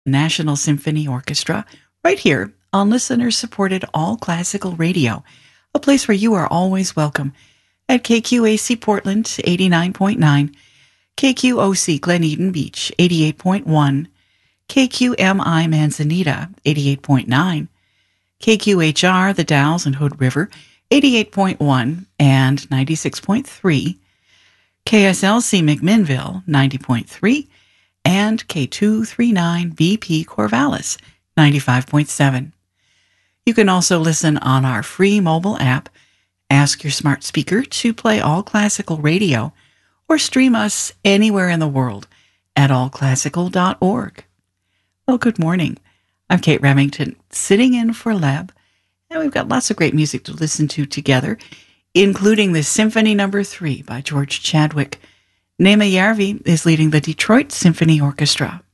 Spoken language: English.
National Symphony Orchestra, right here on listener-supported All Classical Radio, a place where you are always welcome at KQAC Portland 89.9, KQOC Glen Eden Beach 88.1, KQMI Manzanita 88.9, KQHR The Dalles and Hood River 88.1 and 96.3, KSLC McMinnville 90.3, and K239BP Corvallis 95.7. You can also listen on our free mobile app. Ask your smart speaker to play All Classical Radio or stream us anywhere in the world at allclassical.org. Well, good morning. I'm Kate Remington, sitting in for Leb, and we've got lots of great music to listen to together, including the Symphony No. 3 by George Chadwick. Nema Järvi is leading the Detroit Symphony Orchestra.